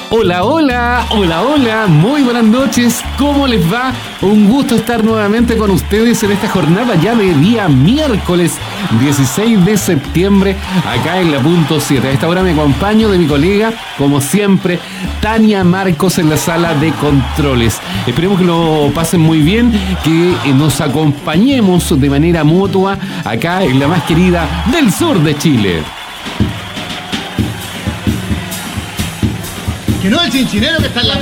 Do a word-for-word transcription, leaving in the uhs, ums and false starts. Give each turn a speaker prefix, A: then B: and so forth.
A: Hola, hola, hola, hola, muy buenas noches, ¿cómo les va? Un gusto estar nuevamente con ustedes en esta jornada ya de día miércoles dieciséis de septiembre, acá en la punto siete. A esta hora me acompaño de mi colega, como siempre, Tania Marcos en la sala de controles. Esperemos que lo pasen muy bien, que nos acompañemos de manera mutua acá en la más querida del sur de Chile.
B: Que no el chinchinero que está en la